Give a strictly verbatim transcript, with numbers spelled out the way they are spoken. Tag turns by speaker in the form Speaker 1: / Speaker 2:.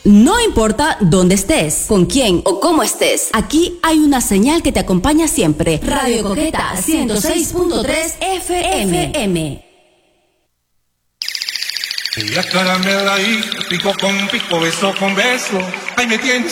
Speaker 1: No importa dónde estés, con quién o cómo estés, aquí hay una señal que te acompaña siempre. Radio Coqueta ciento seis punto tres F M.
Speaker 2: Y la caramela ahí, pico con pico, beso con beso, ahí me tienes